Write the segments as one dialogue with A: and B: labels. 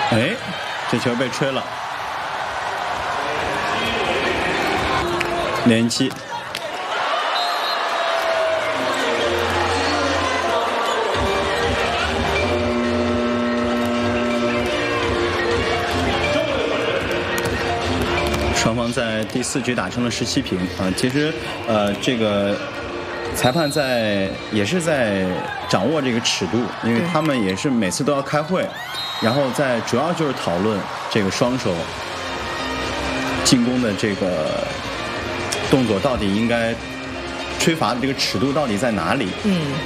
A: 哎，这球被吹了，连击。双方在第4局打成了17平啊。其实，这个裁判也是在掌握这个尺度，因为他们也是每次都要开会，然后主要就是讨论这个双手进攻的这个动作到底应该吹罚的这个尺度到底在哪里。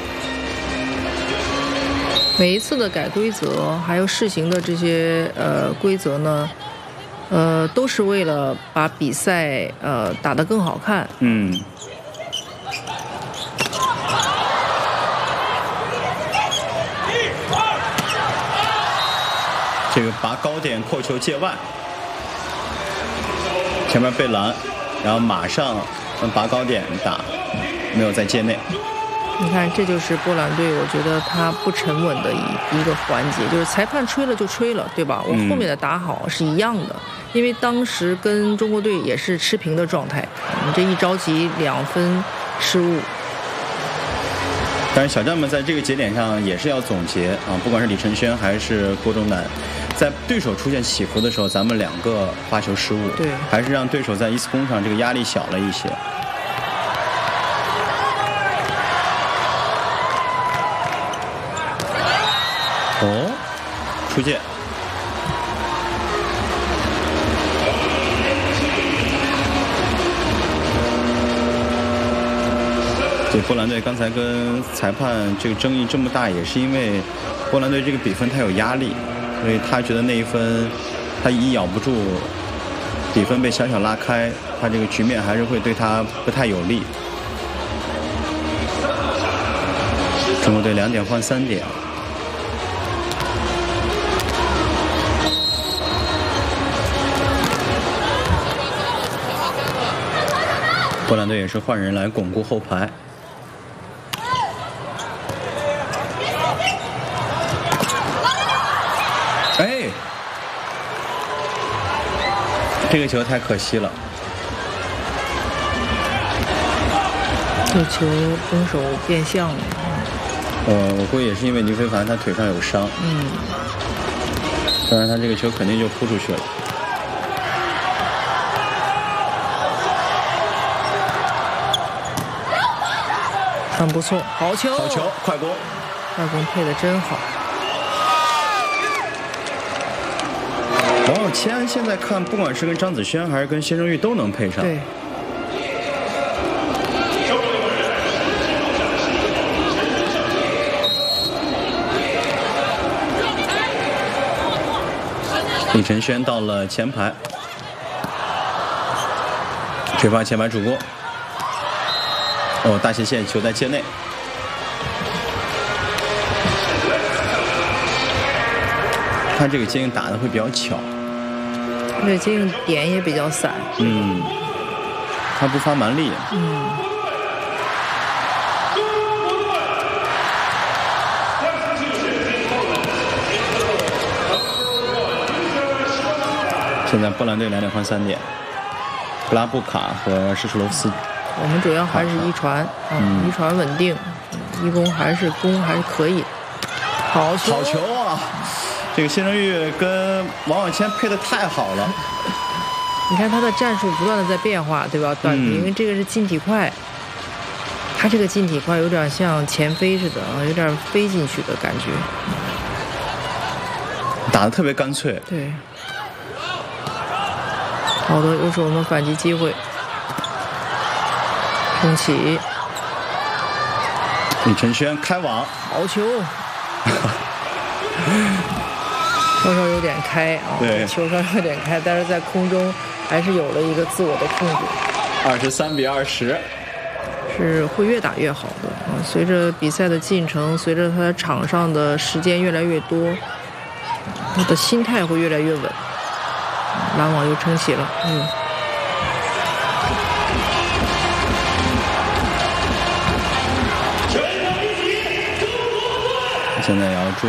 B: 每一次的改规则还有试行的这些规则呢，都是为了把比赛打得更好看。
A: 这个拔高点扣球界外，前面被拦，然后马上拔高点打，没有在界内。
B: 你看，这就是波兰队，我觉得他不沉稳的一个环节，就是裁判吹了就吹了，对吧？我后面的打好是一样的，因为当时跟中国队也是持平的状态，你这一着急2分失误。
A: 但是小将们在这个节点上也是要总结啊，不管是李承轩还是郭忠南，在对手出现起伏的时候，咱们2个发球失误，
B: 对，
A: 还是让对手在一次攻上这个压力小了一些。哦，出界。对，波兰队刚才跟裁判这个争议这么大，也是因为波兰队这个比分他有压力，所以他觉得那一分他一咬不住，比分被小小拉开，他这个局面还是会对他不太有利。中国队2点换3点。波兰队也是换人来巩固后排。哎，这个球太可惜了。
B: 这球攻手变向了。
A: 我估计也是因为宁非凡他腿上有伤。不然他这个球肯定就扑出去了。
B: 很不错，好球！
A: 好球，快攻！
B: 快攻配得真好。
A: 王晓谦现在看，不管是跟张子萱还是跟谢正玉都能配上。
B: 对。
A: 李承轩到了前排，吹罚前排主攻。大斜线球在界内。他这个接应打得会比较巧。
B: 这接应点也比较散。
A: 他不发蛮力。现在波兰队2点换3点，布拉布卡和施楚罗夫斯。
B: 我们主要还是一传，一传稳定，一攻还是可以。好球！
A: 好球啊！这个谢正玉跟王晓谦配得太好了。
B: 你看他的战术不断的在变化，对吧？短平，因为这个是近体快，他这个近体快有点像前飞似的啊，有点飞进去的感觉。
A: 打得特别干脆。
B: 对。好的，又是我们反击机会。重启，
A: 李承轩开网，
B: 好球，稍稍有点开啊，
A: 对，
B: 球稍稍有点开，但是在空中还是有了一个自我的控制。
A: 23比20，
B: 是会越打越好的啊。随着比赛的进程，随着他场上的时间越来越多，他的心态会越来越稳。拦网又撑起了，
A: 现在也要注意。